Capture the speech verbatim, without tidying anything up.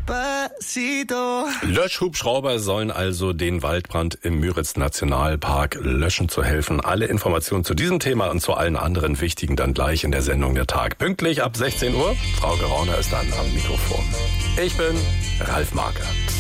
Löschhubschrauber sollen also den Waldbrand im Müritz-Nationalpark löschen zu helfen. Alle Informationen zu diesem Thema und zu allen anderen wichtigen dann gleich in der Sendung Der Tag. Pünktlich ab sechzehn Uhr. Frau Gerauner ist dann am Mikrofon. Ich bin Ralf Marker.